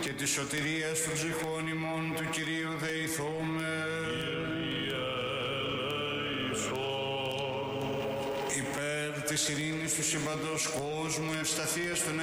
και της σωτηρίας των ψυχών ημών του Κυρίου δεηθούμε. Υπέρ της ειρήνης του σύμπαντος κόσμου, ευσταθίας των